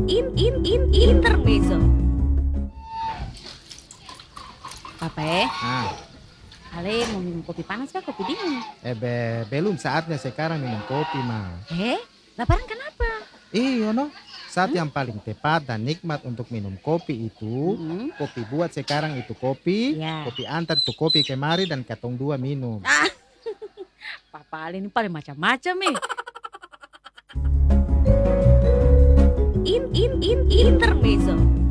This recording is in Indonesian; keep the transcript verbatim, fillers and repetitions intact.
in in in intermezzo. Papa, Ah, Ale mau minum kopi panas kah kopi dingin? eh be, belum saatnya sekarang minum kopi, Ma. Eh, laparan kenapa? Iya, no. Saat Hmm? yang paling tepat dan nikmat untuk minum kopi itu, Mm-mm. kopi buat sekarang itu kopi, Ya. kopi antar itu kopi kemari dan katong dua minum. Ah, Papa Ale ini paling macam-macam nih. In in in intermezzo.